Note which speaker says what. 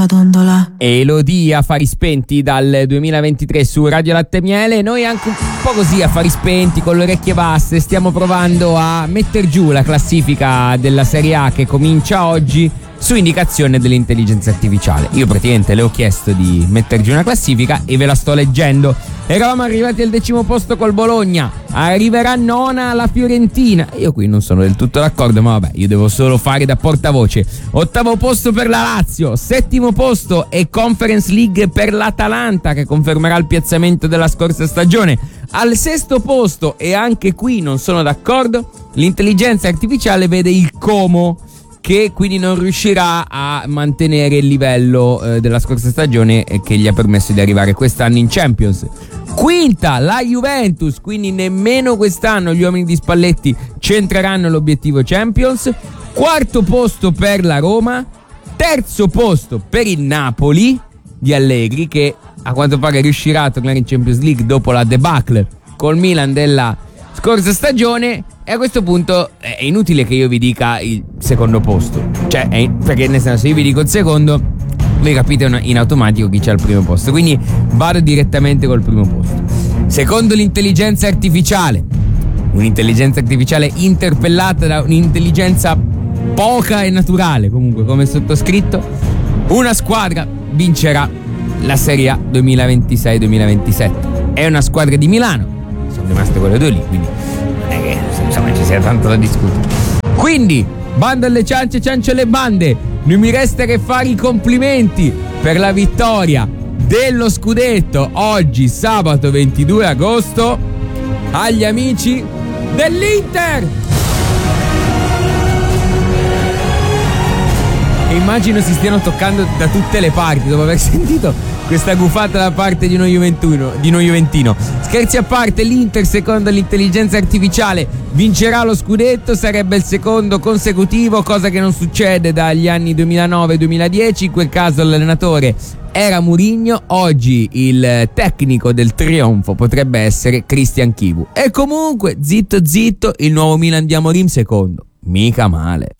Speaker 1: Dondola.
Speaker 2: Elodie, Affari Spenti dal 2023 su Radio Latte Miele. Noi anche un po' così, affari spenti, con le orecchie basse, stiamo provando a metter giù la classifica della Serie A che comincia oggi su indicazione dell'intelligenza artificiale. Io praticamente le ho chiesto di mettere giù una classifica e ve la sto leggendo. Eravamo arrivati al 10° posto col Bologna, arriverà nona la Fiorentina. Io qui non sono del tutto d'accordo, ma vabbè, io devo solo fare da portavoce. 8° posto per la Lazio, 7° posto e Conference League per l'Atalanta, che confermerà il piazzamento della scorsa stagione. Al 6° posto, e anche qui non sono d'accordo, l'intelligenza artificiale vede il Como, che quindi non riuscirà a mantenere il livello della scorsa stagione che gli ha permesso di arrivare quest'anno in Champions. Quinta la Juventus, quindi nemmeno quest'anno gli uomini di Spalletti centreranno l'obiettivo Champions. 4° posto per la Roma, 3° posto per il Napoli di Allegri, che a quanto pare riuscirà a tornare in Champions League dopo la debacle col Milan della scorsa stagione. E a questo punto è inutile che io vi dica il 2° posto, cioè perché nel senso, se io vi dico il secondo, voi capite in automatico chi c'è al 1° posto, quindi vado direttamente col 1° posto. Secondo l'intelligenza artificiale, un'intelligenza artificiale interpellata da un'intelligenza poca e naturale, comunque come sottoscritto, una squadra vincerà la Serie A 2026-2027. È una squadra di Milano, sono rimaste quelle due lì, quindi non è che insomma ci sia tanto da discutere. Quindi bando alle ciance, ciance alle bande. Non mi resta che fare i complimenti per la vittoria dello scudetto oggi, sabato 22 agosto, agli amici dell'Inter. E immagino si stiano toccando da tutte le parti dopo aver sentito questa gufata da parte di uno juventino. Scherzi a parte, l'Inter, secondo l'intelligenza artificiale, vincerà lo scudetto, sarebbe il 2° consecutivo, cosa che non succede dagli anni 2009-2010. In quel caso l'allenatore era Mourinho, oggi il tecnico del trionfo potrebbe essere Christian Chivu. E comunque, zitto zitto, il nuovo Milan di Amorim 2°, mica male.